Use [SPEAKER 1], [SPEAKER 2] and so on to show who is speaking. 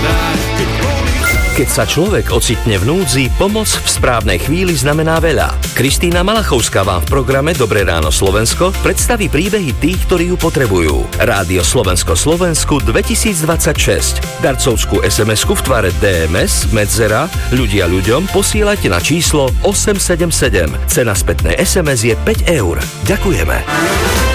[SPEAKER 1] Keď sa človek ocitne v núdzi, pomoc v správnej chvíli znamená veľa. Kristína Malachovská vám v programe Dobré ráno Slovensko predstaví príbehy tých, ktorí ju potrebujú. Rádio Slovensko Slovensku 2026. Darcovskú SMS-ku v tvare DMS, medzera, ľudia ľuďom posielajte na číslo 877. Cena spätnej SMS je 5 eur. Ďakujeme.